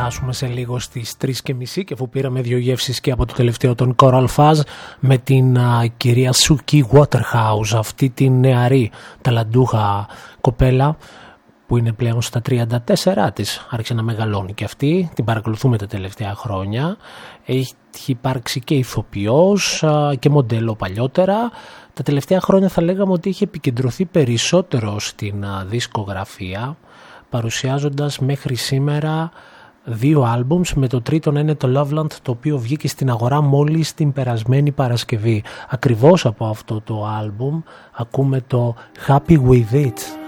φτάσουμε σε λίγο στις 3:30 και αφού πήραμε δύο γεύσεις και από το τελευταίο των Coral Fuzz με την κυρία Suki Waterhouse, αυτή την νεαρή ταλαντούχα κοπέλα που είναι πλέον στα 34 της, άρχισε να μεγαλώνει και αυτή, την παρακολουθούμε τα τελευταία χρόνια, έχει υπάρξει και ηθοποιός και μοντέλο παλιότερα. Τα τελευταία χρόνια θα λέγαμε ότι έχει επικεντρωθεί περισσότερο στην δισκογραφία, παρουσιάζοντας μέχρι σήμερα 2 άλμπουμς, με το τρίτο να είναι το Loveland, το οποίο βγήκε στην αγορά μόλις την περασμένη Παρασκευή. Ακριβώς από αυτό το άλμπουμ ακούμε το Happy With It.